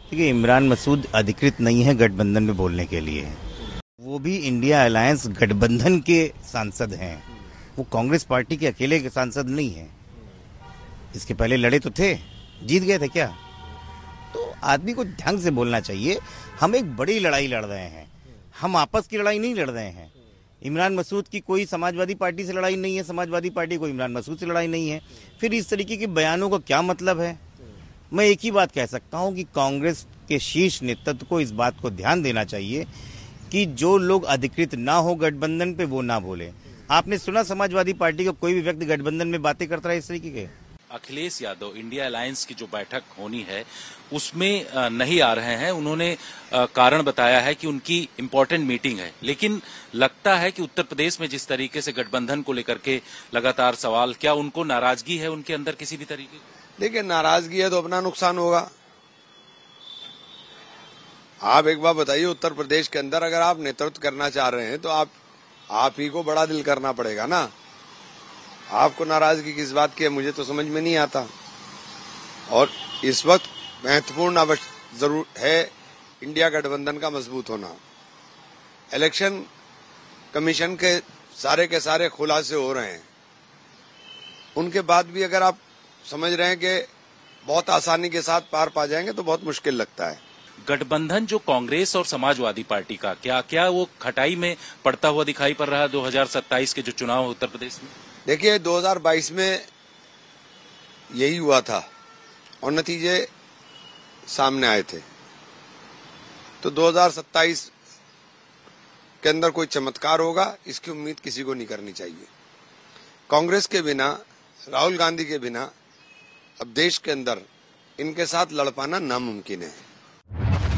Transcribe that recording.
देखिए, इमरान मसूद अधिकृत नहीं है गठबंधन में बोलने के लिए। वो भी इंडिया अलायंस गठबंधन के सांसद हैं। वो कांग्रेस पार्टी के अकेले के सांसद नहीं हैं। इसके पहले लड़े तो थे, जीत गए थे क्या? तो आदमी को ढंग से बोलना चाहिए। हम एक बड़ी लड़ाई लड़ रहे हैं, हम आपस की लड़ाई नहीं लड़ रहे हैं। इमरान मसूद की कोई समाजवादी पार्टी से लड़ाई नहीं है, समाजवादी पार्टी कोई इमरान मसूद से लड़ाई नहीं है। फिर इस तरीके के बयानों का क्या मतलब है? मैं एक ही बात कह सकता हूं कि कांग्रेस के शीर्ष नेतृत्व को इस बात को ध्यान देना चाहिए कि जो लोग अधिकृत ना हो गठबंधन पे वो ना बोले। आपने सुना समाजवादी पार्टी का कोई भी व्यक्ति गठबंधन में बातें करता है इस तरीके के? अखिलेश यादव इंडिया अलायंस की जो बैठक होनी है उसमें नहीं आ रहे हैं। उन्होंने कारण बताया है कि उनकी इम्पोर्टेंट मीटिंग है, लेकिन लगता है कि उत्तर प्रदेश में जिस तरीके से गठबंधन को लेकर के लगातार सवाल, क्या उनको नाराजगी है उनके अंदर किसी भी तरीके की? देखिए, नाराजगी है तो अपना नुकसान होगा। आप एक बार बताइए, उत्तर प्रदेश के अंदर अगर आप नेतृत्व करना चाह रहे हैं तो आप ही को बड़ा दिल करना पड़ेगा ना। आपको नाराजगी किस बात की है मुझे तो समझ में नहीं आता। और इस वक्त महत्वपूर्ण जरूर है इंडिया गठबंधन का मजबूत होना। इलेक्शन कमीशन के सारे खुलासे हो रहे हैं, उनके बाद भी अगर आप समझ रहे हैं कि बहुत आसानी के साथ पार पा जाएंगे तो बहुत मुश्किल लगता है। गठबंधन जो कांग्रेस और समाजवादी पार्टी का, क्या वो खटाई में पड़ता हुआ दिखाई पड़ रहा है 2027 के जो चुनाव है उत्तर प्रदेश में? देखिए, 2022 में यही हुआ था और नतीजे सामने आए थे। तो 2027 के अंदर कोई चमत्कार होगा, इसकी उम्मीद किसी को नहीं करनी चाहिए। कांग्रेस के बिना, राहुल गांधी के बिना अब देश के अंदर इनके साथ लड़ पाना नामुमकिन है।